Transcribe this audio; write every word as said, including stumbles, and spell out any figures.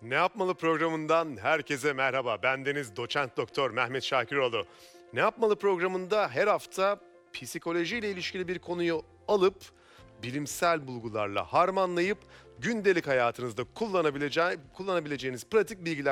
Ne Yapmalı programından herkese merhaba. Bendeniz Doçent Doktor Mehmet Şakiroğlu. Ne Yapmalı programında her hafta psikolojiyle ilişkili bir konuyu alıp bilimsel bulgularla harmanlayıp gündelik hayatınızda kullanabileceği, kullanabileceğiniz pratik bilgiler